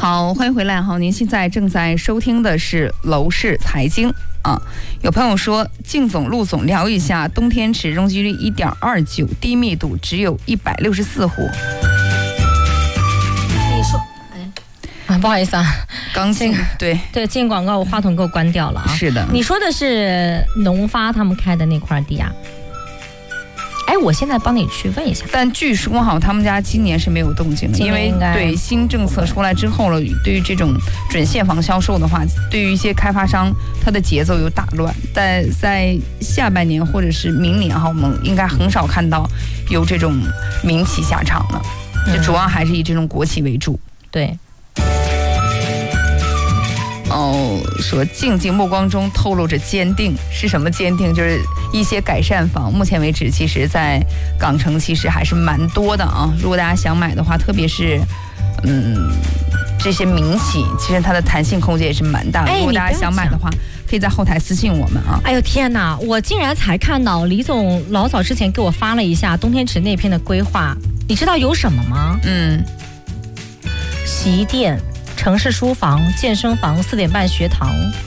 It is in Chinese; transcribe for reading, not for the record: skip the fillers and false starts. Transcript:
好，欢迎回来哈！您现在正在收听的是楼市财经啊。有朋友说，靳总、陆总聊一下冬天池容积率1.29，低密度，只有164户。 你说，不好意思啊， 刚进对进广告，我话筒给我关掉了啊。 是的， 你说的是农发他们开的那块地啊？哎，我现在帮你去问一下。 但据说哈，他们家今年是没有动静的，因为对新政策出来之后了，对于这种准现房销售的话，对于一些开发商，它的节奏有打乱。但在下半年或者是明年哈，我们应该很少看到有这种民企下场了，就主要还是以这种国企为主。 对。 说静静目光中透露着坚定，是什么坚定？就是一些改善房，目前为止其实在港城其实还是蛮多的啊。如果大家想买的话，特别是这些民企，其实它的弹性空间也是蛮大的。如果大家想买的话，可以在后台私信我们啊。 哎呦天哪，我竟然才看到李总老早之前给我发了一下冬天池那篇的规划，你知道有什么吗？洗衣店、城市书房、健身房、4点半学堂。